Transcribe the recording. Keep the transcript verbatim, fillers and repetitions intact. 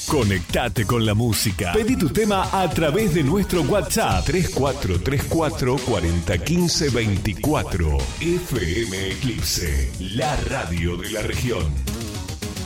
Conectate con la música. Pedí tu tema a través de nuestro WhatsApp tres cuatro tres cuatro, cuatro cero uno cinco, dos cuatro. F M Eclipse, la radio de la región.